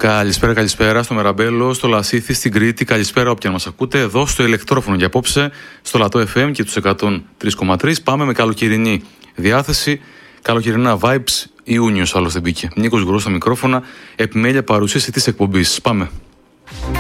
Καλησπέρα στο Μεραμπέλο, στο Λασίθι, στην Κρήτη. Καλησπέρα όποιον μας ακούτε εδώ στο ηλεκτρόφωνο για απόψε, στο Λατό FM και τους 103,3. Πάμε με καλοκαιρινή διάθεση, καλοκαιρινά vibes. Ιούνιος άλλωστε μπήκε. Νίκος Γκρός στα μικρόφωνα, επιμέλεια παρουσίαση της εκπομπής. Πάμε.